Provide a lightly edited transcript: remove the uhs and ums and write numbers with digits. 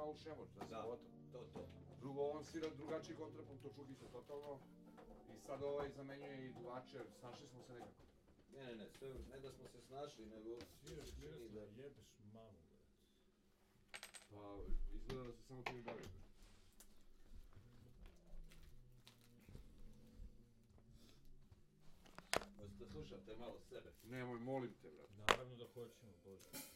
Paul Šemoć, da se gotovo. To. Drugo, on svira drugačiji kontrapunkt od Čukića, totalno. I sad zamenjuje i duvače, snašli smo se nekako. Ne, sve, ne da smo se snašli, nego... Sviraš Miroslav, jebeš mamu, brate. Pa, izgleda da se samo ti ne baviš. Možete slušate malo sebe. Nemoj, molim te, brate. Naravno da hoćemo, Bože.